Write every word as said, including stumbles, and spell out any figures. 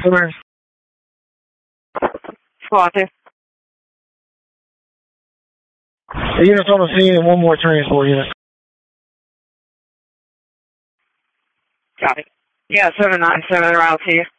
Where? Squad two. The unit's on the scene and one more transport unit. Copy. Yeah, seven nine seven, around to you.